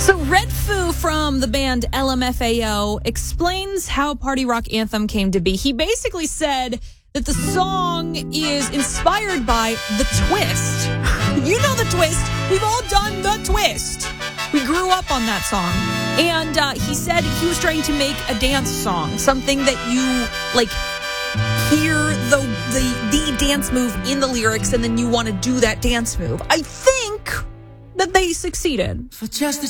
So Red Foo from the band LMFAO explains how Party Rock Anthem came to be. He basically said that the song is inspired by The Twist. You know The Twist. We've all done The Twist. We grew up on that song. And he said he was trying to make a dance song, something that you, like, hear the dance move in the lyrics and then you want to do that dance move. I think that they succeeded. For just a